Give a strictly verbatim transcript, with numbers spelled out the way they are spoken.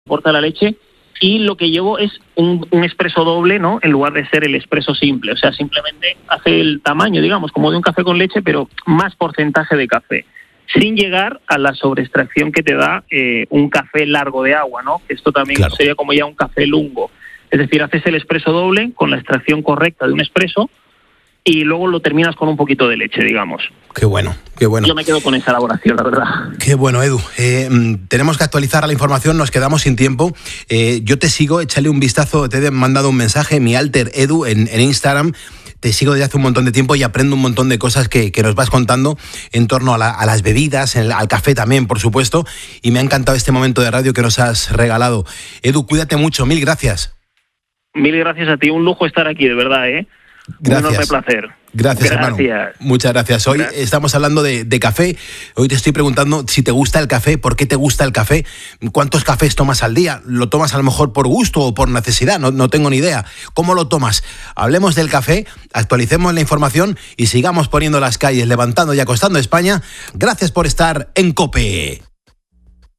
aporta la leche. Y lo que llevo es un, un expreso doble, ¿no? En lugar de ser el expreso simple. O sea, simplemente hace el tamaño, digamos, como de un café con leche, pero más porcentaje de café, sin llegar a la sobreextracción que te da eh, un café largo de agua, ¿no? Esto también claro. sería como ya un café lungo. Es decir, haces el expreso doble con la extracción correcta de un expreso y luego lo terminas con un poquito de leche, digamos. Qué bueno, qué bueno. Yo me quedo con esa elaboración, la verdad. Qué bueno, Edu. Eh, tenemos que actualizar la información, nos quedamos sin tiempo. Eh, yo te sigo, échale un vistazo, te he mandado un mensaje, mi alter Edu en, en Instagram. Te sigo desde hace un montón de tiempo y aprendo un montón de cosas que, que nos vas contando en torno a, la, a las bebidas, el, al café también, por supuesto. Y me ha encantado este momento de radio que nos has regalado. Edu, cuídate mucho, mil gracias. Mil gracias a ti, un lujo estar aquí, de verdad, ¿eh? Gracias. Un enorme placer. Gracias, gracias, hermano. Muchas gracias. Hoy gracias. Estamos hablando de, de café. Hoy te estoy preguntando si te gusta el café, por qué te gusta el café, cuántos cafés tomas al día. ¿Lo tomas a lo mejor por gusto o por necesidad? No, no tengo ni idea. ¿Cómo lo tomas? Hablemos del café, actualicemos la información y sigamos poniendo las calles, levantando y acostando España. Gracias por estar en COPE.